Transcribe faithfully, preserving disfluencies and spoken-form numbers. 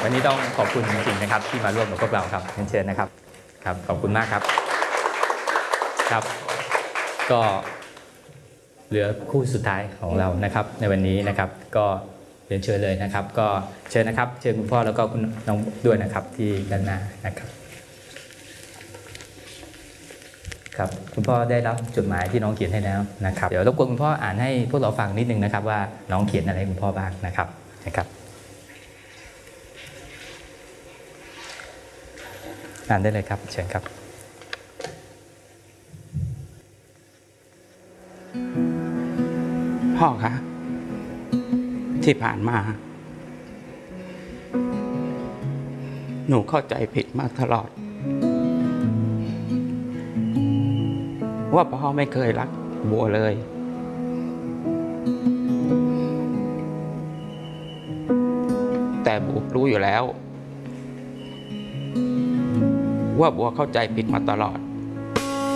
วันนี้ต้องขอบคุณจริงๆนะครับที่มาร่วมกับพวกเราครับเชิญนะครับครับขอบคุณมากครับครับก็เหลือคู่สุดท้ายของเรานะครับในวันนี้นะครับก็เรียนเชิญเลยนะครับก็เชิญนะครับเชิญคุณพ่อแล้วก็คุณน้องด้วยนะครับที่ด้านหน้านะครับครับคุณพ่อได้รับจดหมายที่น้องเขียนให้แล้วนะครับเดี๋ยวรบกวนคุณพ่ออ่านให้พวกเราฟังนิดนึงนะครับว่าน้องเขียนอะไรให้คุณพ่อบ้างนะครับนะครับอ่านได้เลยครับเชิญครับพ่อคะที่ผ่านมาหนูเข้าใจผิดมาตลอดว่าพ่อไม่เคยรักบัวเลยแต่บัวรู้อยู่แล้วว่าบัวเข้าใจผิดมาตลอด